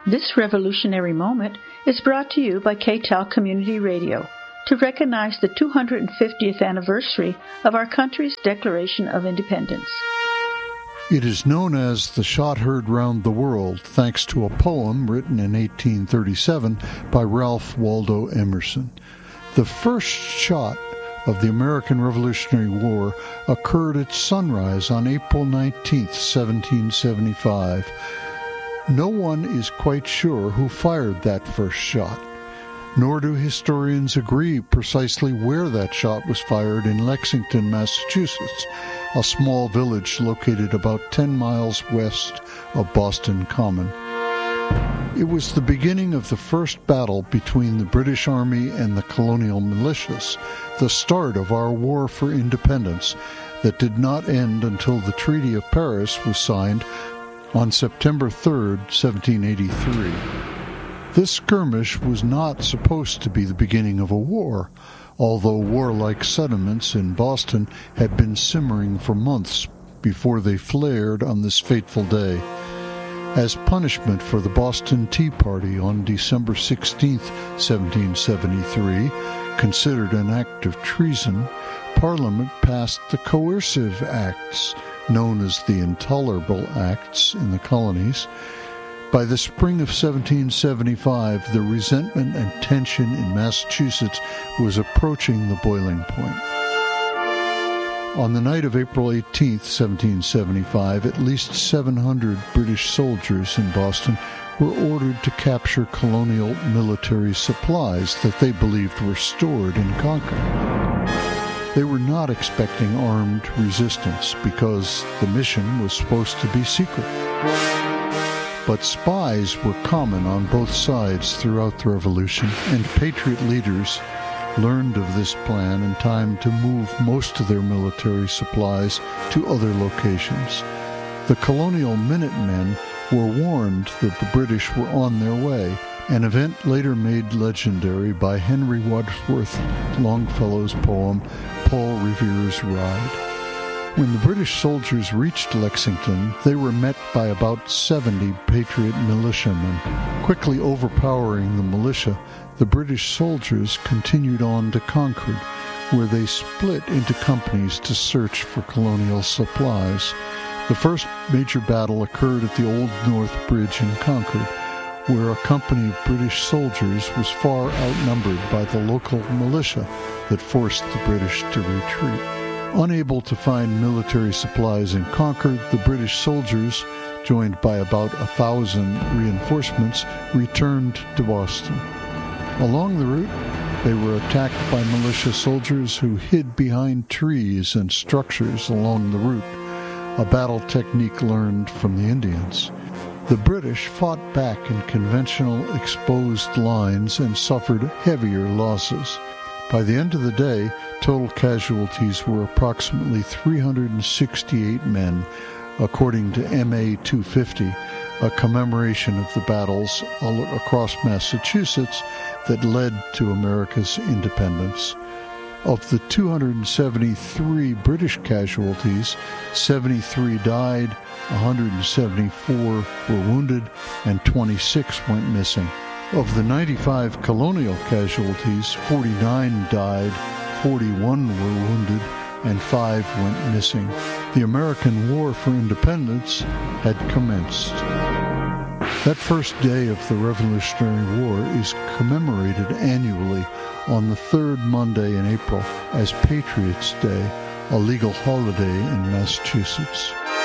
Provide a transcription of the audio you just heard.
This revolutionary moment is brought to you by KTAL Community Radio to recognize the 250th anniversary of our country's Declaration of Independence. It is known as the shot heard round the world, thanks to a poem written in 1837 by Ralph Waldo Emerson. The first shot of the American Revolutionary War occurred at sunrise on April 19, 1775. No one is quite sure who fired that first shot, nor do historians agree precisely where that shot was fired in Lexington, Massachusetts, a small village located about 10 miles west of Boston Common. It was the beginning of the first battle between the British Army and the colonial militias, the start of our war for independence that did not end until the Treaty of Paris was signed on September 3, 1783. This skirmish was not supposed to be the beginning of a war, although warlike sentiments in Boston had been simmering for months before they flared on this fateful day. As punishment for the Boston Tea Party on December 16, 1773, considered an act of treason, Parliament passed the Coercive Acts, known as the Intolerable Acts in the colonies. By the spring of 1775, the resentment and tension in Massachusetts was approaching the boiling point. On the night of April 18, 1775, at least 700 British soldiers in Boston were ordered to capture colonial military supplies that they believed were stored in Concord. They were not expecting armed resistance because the mission was supposed to be secret. But spies were common on both sides throughout the Revolution, and Patriot leaders learned of this plan in time to move most of their military supplies to other locations. The colonial Minutemen were warned that the British were on their way, an event later made legendary by Henry Wadsworth Longfellow's poem, Paul Revere's Ride. When the British soldiers reached Lexington, they were met by about 70 Patriot militiamen. Quickly overpowering the militia, the British soldiers continued on to Concord, where they split into companies to search for colonial supplies. The first major battle occurred at the Old North Bridge in Concord, where a company of British soldiers was far outnumbered by the local militia that forced the British to retreat. Unable to find military supplies in Concord, the British soldiers, joined by about 1,000 reinforcements, returned to Boston. Along the route, they were attacked by militia soldiers who hid behind trees and structures along the route, a battle technique learned from the Indians. The British fought back in conventional exposed lines and suffered heavier losses. By the end of the day, total casualties were approximately 368 men, according to MA 250, a commemoration of the battles all across Massachusetts that led to America's independence. Of the 273 British casualties, 73 died, 174 were wounded, and 26 went missing. Of the 95 colonial casualties, 49 died, 41 were wounded, and 5 went missing. The American War for Independence had commenced. That first day of the Revolutionary War is commemorated annually on the third Monday in April as Patriots' Day, a legal holiday in Massachusetts.